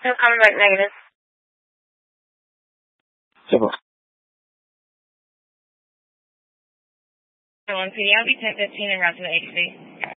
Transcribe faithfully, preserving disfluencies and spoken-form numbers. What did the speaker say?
No, coming back negative. Simple. one P D, I'll be ten fifteen and route to the H C.